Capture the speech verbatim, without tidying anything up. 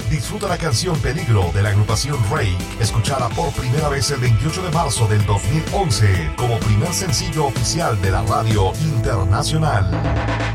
Disfruta la canción Peligro de la agrupación Rake, escuchada por primera vez el veintiocho de marzo del dos mil once como primer sencillo oficial de la radio internacional.